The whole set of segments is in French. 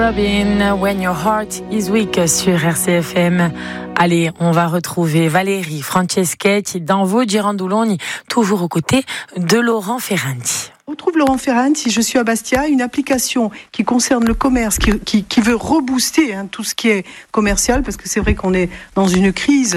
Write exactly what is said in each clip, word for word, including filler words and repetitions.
Robin, When Your Heart is Weak sur R C F M. Allez, on va retrouver Valérie Franceschetti dans vos Girandoloni, toujours aux côtés de Laurent Ferranti. On retrouve Laurent Ferranti, je suis à Bastia, une application qui concerne le commerce, qui, qui, qui veut rebooster hein, tout ce qui est commercial, parce que c'est vrai qu'on est dans une crise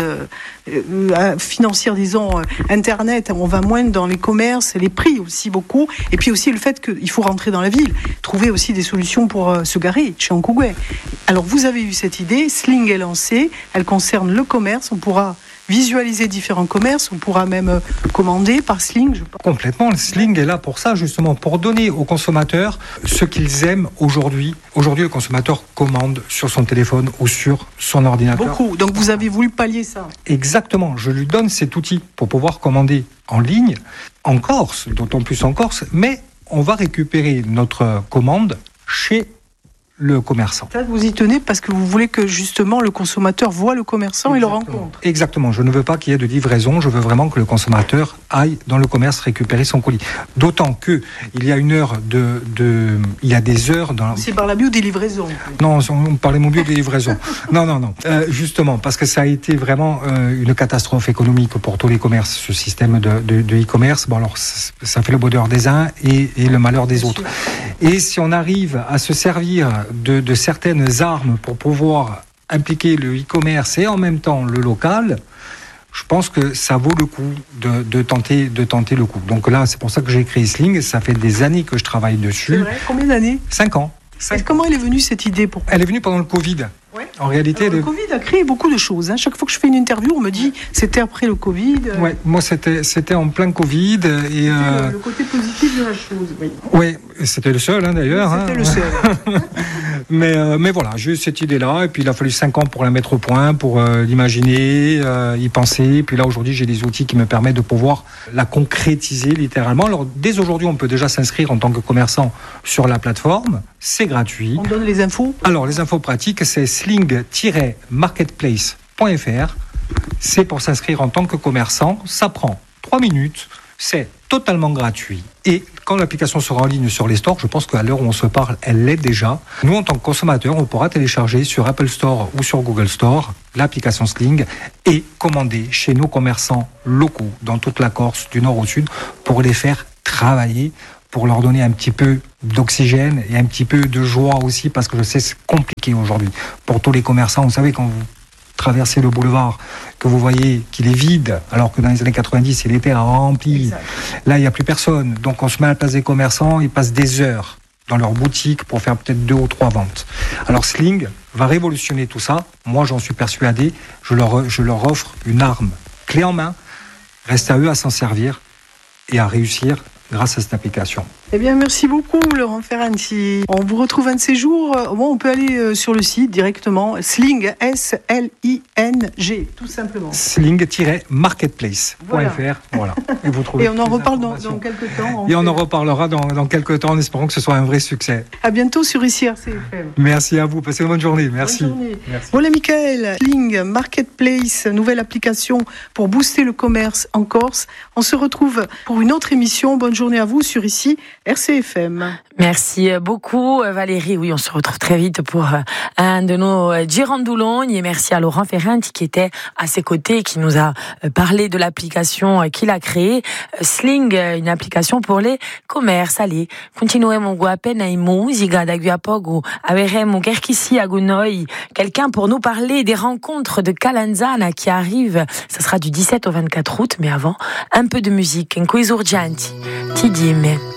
euh, financière, disons, euh, Internet, on va moins dans les commerces, les prix aussi beaucoup, et puis aussi le fait qu'il faut rentrer dans la ville, trouver aussi des solutions pour euh, se garer, chez Nkougué. Alors vous avez eu cette idée, Sling est lancée, elle concerne le commerce, on pourra visualiser différents commerces, on pourra même commander par Sling. Je pense. Complètement, le Sling est là pour ça, justement, pour donner aux consommateurs ce qu'ils aiment aujourd'hui. Aujourd'hui, le consommateur commande sur son téléphone ou sur son ordinateur. Beaucoup, donc vous avez voulu pallier ça. Exactement, je lui donne cet outil pour pouvoir commander en ligne, en Corse, d'autant plus en Corse, mais on va récupérer notre commande chez le commerçant. Ça, vous y tenez parce que vous voulez que justement le consommateur voit le commerçant. Exactement. Et le rencontre. Exactement, je ne veux pas qu'il y ait de livraison, je veux vraiment que le consommateur aille dans le commerce récupérer son colis. D'autant que il y a une heure de, de il y a des heures dans. C'est par la bio des livraisons. Non, on parlait mon bio des livraisons. non, non, non. Euh, justement, parce que ça a été vraiment euh, une catastrophe économique pour tous les commerces, ce système de, de, de e-commerce. Bon, alors ça fait le bonheur des uns et, et le malheur des Bien autres. Sûr. Et si on arrive à se servir De, de certaines armes pour pouvoir impliquer le e-commerce et en même temps le local, je pense que ça vaut le coup de, de, tenter, de tenter le coup. Donc là, c'est pour ça que j'ai créé Sling. Ça fait des années que je travaille dessus. C'est vrai, combien d'années ? Cinq ans. Cinq. Comment elle est venue cette idée pour... Elle est venue pendant le Covid. Ouais. En réalité, Alors, le Covid a créé beaucoup de choses. Hein. Chaque fois que je fais une interview, on me dit c'était après le Covid. Euh... Ouais, moi c'était c'était en plein Covid et c'était euh... le, le côté positif de la chose. Oui, ouais, c'était le seul hein, d'ailleurs. Oui, c'était hein. le seul. mais euh, mais voilà, j'ai eu cette idée-là et puis il a fallu cinq ans pour la mettre au point, pour euh, l'imaginer, euh, y penser. Puis là aujourd'hui, j'ai des outils qui me permettent de pouvoir la concrétiser littéralement. Alors dès aujourd'hui, on peut déjà s'inscrire en tant que commerçant sur la plateforme. C'est gratuit. On donne les infos. Alors les infos pratiques, c'est sling tiret marketplace point f r. C'est pour s'inscrire en tant que commerçant. Ça prend trois minutes. C'est totalement gratuit. Et quand l'application sera en ligne sur les stores, je pense qu'à l'heure où on se parle, elle l'est déjà. Nous, en tant que consommateurs, on pourra télécharger sur Apple Store ou sur Google Store l'application Sling et commander chez nos commerçants locaux dans toute la Corse, du nord au sud, pour les faire travailler, pour leur donner un petit peu d'oxygène et un petit peu de joie aussi, parce que je sais c'est compliqué aujourd'hui. Pour tous les commerçants, vous savez, quand vous traversez le boulevard, que vous voyez qu'il est vide, alors que dans les années quatre-vingt-dix, il était rempli. Exact. Là, il n'y a plus personne. Donc, on se met à la place des commerçants, ils passent des heures dans leur boutique pour faire peut-être deux ou trois ventes. Alors, Sling va révolutionner tout ça. Moi, j'en suis persuadé. Je leur, je leur offre une arme clé en main. Reste à eux à s'en servir et à réussir grâce à cette application. Eh bien, merci beaucoup, Laurent Ferranti. On vous retrouve un de ces jours. Bon, on peut aller sur le site directement. Sling, S L I N G, tout simplement. sling tiret marketplace point f r. Voilà. voilà. Et, vous trouvez Et on en reparle dans, dans quelques temps. Et on fait... en reparlera dans, dans quelques temps en espérant que ce soit un vrai succès. À bientôt sur ici R C F M. Merci à vous. Passez une bonne journée. Merci. Bonne journée. Merci. Voilà, Michael. Sling Marketplace, nouvelle application pour booster le commerce en Corse. On se retrouve pour une autre émission. Bonne journée à vous sur ici R C F M. Merci beaucoup Valérie. Oui, on se retrouve très vite pour un de nos Girandoloni et merci à Laurent Ferranti qui était à ses côtés, qui nous a parlé de l'application qu'il a créée, Sling, une application pour les commerces. Allez, continueremo guapena in musica da qui a poco avremo Kerkissi a Gunoi, quelqu'un pour nous parler des rencontres de Calanzana qui arrivent. Ça sera du dix-sept au vingt-quatre août, mais avant, un peu de musique. In quei urgenti, ti dimmi.